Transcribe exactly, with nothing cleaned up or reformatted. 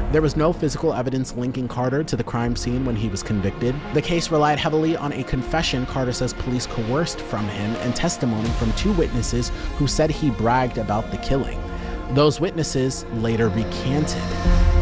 There was no physical evidence linking Carter to the crime scene when he was convicted. The case relied heavily on a confession Carter says police coerced from him and testimony from two witnesses who said he bragged about the killing. Those witnesses later recanted.